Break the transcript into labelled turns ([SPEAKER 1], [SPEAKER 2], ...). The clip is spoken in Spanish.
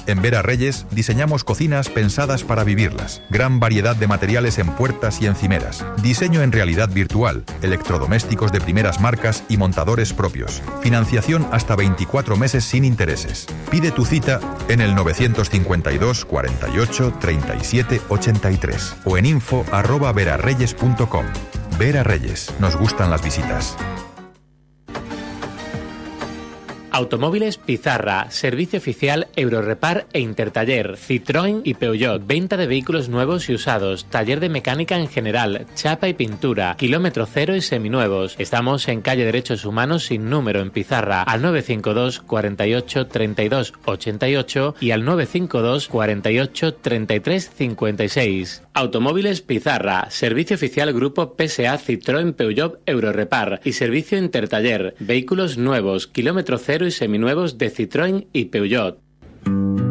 [SPEAKER 1] En Vera Reyes diseñamos cocinas pensadas para vivirlas. Gran variedad de materiales en puertas y encimeras. Diseño en realidad virtual, electrodomésticos de primeras marcas y montadores propios. Financiación hasta 24 meses sin intereses. Pide tu cita en el 952 48 37 83 o en info@verareyes.com. Vera Reyes, nos gustan las visitas.
[SPEAKER 2] Automóviles Pizarra, servicio oficial Eurorepar e Intertaller, Citroën y Peugeot, venta de vehículos nuevos y usados, taller de mecánica en general, chapa y pintura, kilómetro cero y seminuevos. Estamos en calle Derechos Humanos sin número en Pizarra, al 952 48 32 88 y al 952 48 33 56. Automóviles Pizarra, servicio oficial Grupo PSA Citroën Peugeot Eurorepar y servicio Intertaller, vehículos nuevos, kilómetro cero y seminuevos de Citroën y Peugeot.